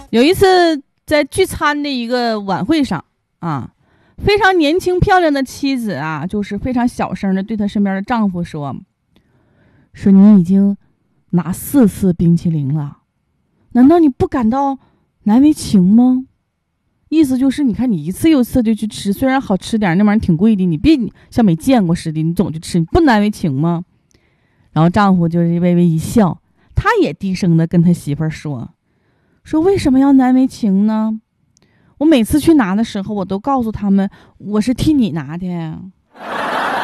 有一次在聚餐的一个晚会上啊，非常年轻漂亮的妻子啊，就是非常小声的对她身边的丈夫说你已经拿4次冰淇淋了，难道你不感到难为情吗？意思就是你看你一次又一次就去吃，虽然好吃点，那玩意儿挺贵的，你别像没见过似的，你总去吃，你不难为情吗？然后丈夫就是微微一笑，他也低声的跟他媳妇儿说为什么要难为情呢？我每次去拿的时候，我都告诉他们我是替你拿的。